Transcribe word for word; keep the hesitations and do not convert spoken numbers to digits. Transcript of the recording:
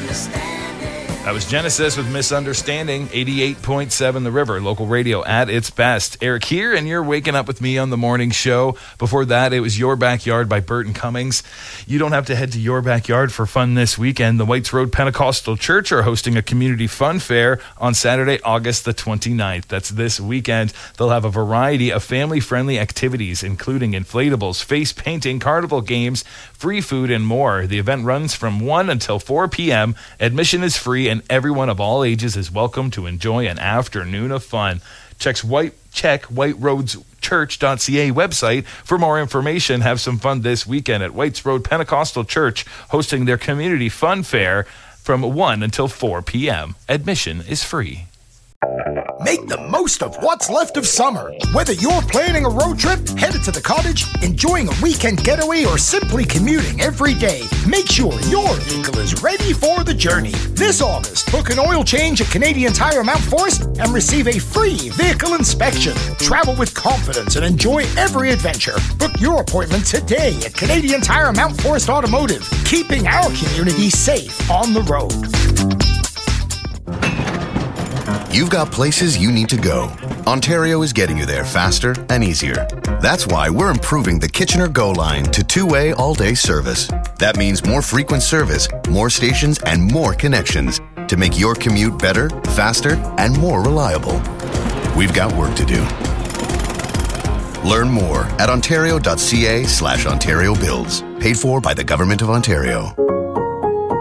That was Genesis with Misunderstanding, eighty-eight point seven The River, local radio at its best. Eric here, and you're waking up with me on the morning show. Before that, it was Your Backyard by Burton Cummings. You don't have to head to your backyard for fun this weekend. The Whites Road Pentecostal Church are hosting a community fun fair on Saturday, August the twenty-ninth. That's this weekend. They'll have a variety of family-friendly activities, including inflatables, face painting, carnival games, free food, and more. The event runs from one until four p.m. Admission is free, and everyone of all ages is welcome to enjoy an afternoon of fun. Check White check white roads church dot c a website for more information. Have some fun this weekend at Whites Road Pentecostal Church, hosting their community fun fair from one until four p.m. Admission is free. Make the most of what's left of summer. Whether you're planning a road trip, headed to the cottage, enjoying a weekend getaway, or simply commuting every day, make sure your vehicle is ready for the journey. This August, book an oil change at Canadian Tire Mount Forest and receive a free vehicle inspection. Travel with confidence and enjoy every adventure. Book your appointment today at Canadian Tire Mount Forest Automotive, keeping our community safe on the road. You've got places you need to go. Ontario is getting you there faster and easier. That's why we're improving the Kitchener Go line to two-way all-day service. That means more frequent service, more stations, and more connections to make your commute better, faster, and more reliable. We've got work to do. Learn more at ontario dot c a slash Ontario Builds. Paid for by the Government of Ontario.